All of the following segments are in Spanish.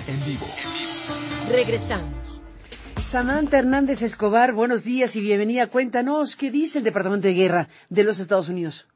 en vivo. Regresamos. Samantha Hernández Escobar, buenos días y bienvenida. Cuéntanos, ¿qué dice el Departamento de Guerra de los Estados Unidos?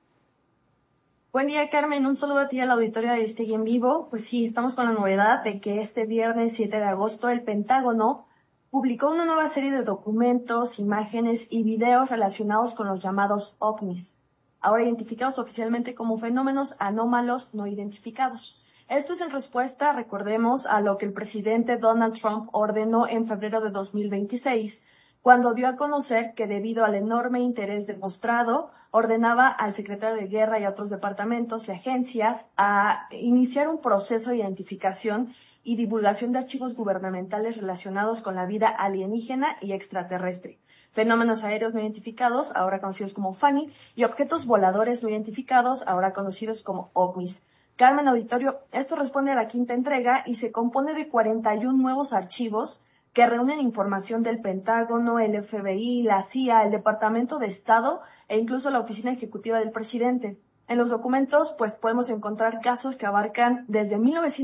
Buen día, Carmen. Un saludo a ti, a la auditoría de Aristegui en vivo. Pues sí, estamos con la novedad de que este viernes 7 de agosto el Pentágono publicó una nueva serie de documentos, imágenes y videos relacionados con los llamados OVNIs, ahora identificados oficialmente como fenómenos anómalos no identificados. Esto es en respuesta, recordemos, a lo que el presidente Donald Trump ordenó en febrero de 2026, cuando dio a conocer que debido al enorme interés demostrado, ordenaba al secretario de Guerra y a otros departamentos y agencias a iniciar un proceso de identificación y divulgación de archivos gubernamentales relacionados con la vida alienígena y extraterrestre, fenómenos aéreos no identificados, ahora conocidos como FANI, y objetos voladores no identificados, ahora conocidos como OVNIs. Carmen, auditorio, esto responde a la quinta entrega y se compone de 41 nuevos archivos que reúnen información del Pentágono, el FBI, la CIA, el Departamento de Estado e incluso la Oficina Ejecutiva del Presidente. En los documentos, pues podemos encontrar casos que abarcan desde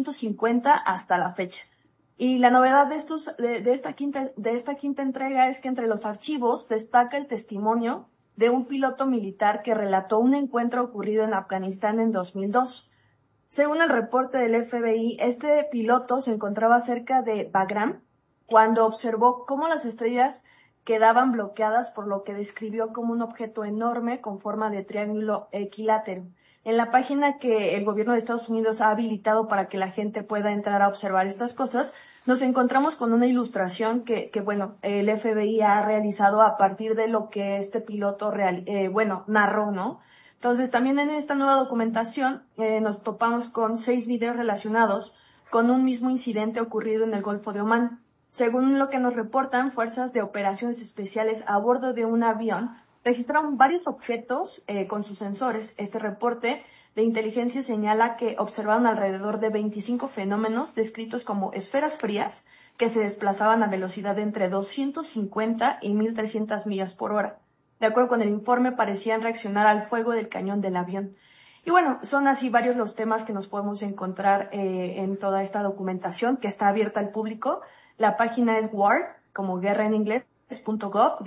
1950 hasta la fecha. Y la novedad de esta quinta entrega es que entre los archivos destaca el testimonio de un piloto militar que relató un encuentro ocurrido en Afganistán en 2002. Según el reporte del FBI, este piloto se encontraba cerca de Bagram cuando observó cómo las estrellas quedaban bloqueadas por lo que describió como un objeto enorme con forma de triángulo equilátero. En la página que el gobierno de Estados Unidos ha habilitado para que la gente pueda entrar a observar estas cosas, nos encontramos con una ilustración que el FBI ha realizado a partir de lo que este piloto narró, ¿no? Entonces, también en esta nueva documentación nos topamos con 6 videos relacionados con un mismo incidente ocurrido en el Golfo de Omán. Según lo que nos reportan, fuerzas de operaciones especiales a bordo de un avión registraron varios objetos con sus sensores. Este reporte de inteligencia señala que observaron alrededor de 25 fenómenos descritos como esferas frías que se desplazaban a velocidad de entre 250 y 1.300 millas por hora. De acuerdo con el informe, parecían reaccionar al fuego del cañón del avión. Y bueno, son así varios los temas que nos podemos encontrar en toda esta documentación que está abierta al público. La página es war, como guerra en inglés, .gov,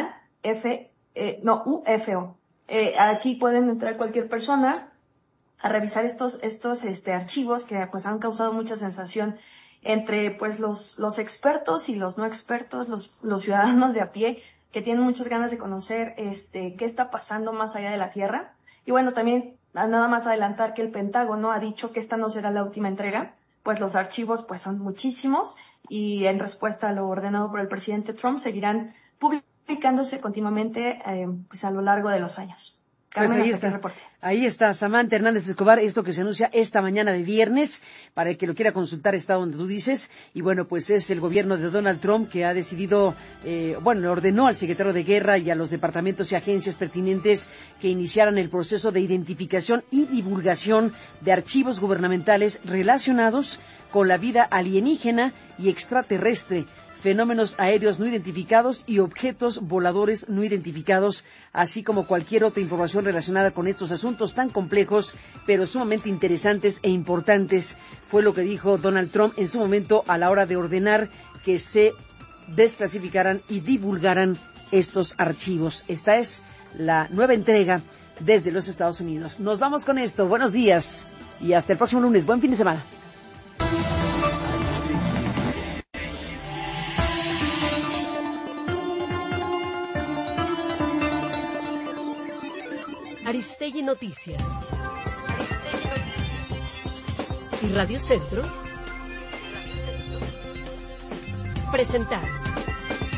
UFO. Aquí pueden entrar cualquier persona a revisar estos archivos que pues han causado mucha sensación entre pues los expertos y los no expertos, los ciudadanos de a pie, que tienen muchas ganas de conocer qué está pasando más allá de la Tierra. Y bueno, también nada más adelantar que el Pentágono ha dicho que esta no será la última entrega, pues los archivos pues son muchísimos y en respuesta a lo ordenado por el presidente Trump seguirán publicándose continuamente pues a lo largo de los años. Carmen, pues ahí está Samantha Hernández Escobar, esto que se anuncia esta mañana de viernes, para el que lo quiera consultar está donde tú dices, y bueno, pues es el gobierno de Donald Trump que ha decidido, le ordenó al secretario de Guerra y a los departamentos y agencias pertinentes que iniciaran el proceso de identificación y divulgación de archivos gubernamentales relacionados con la vida alienígena y extraterrestre, fenómenos aéreos no identificados y objetos voladores no identificados, así como cualquier otra información relacionada con estos asuntos tan complejos, pero sumamente interesantes e importantes. Fue lo que dijo Donald Trump en su momento a la hora de ordenar que se desclasificaran y divulgaran estos archivos. Esta es la nueva entrega desde los Estados Unidos. Nos vamos con esto. Buenos días y hasta el próximo lunes. Buen fin de semana. Aristegui Noticias y Radio Centro presentaron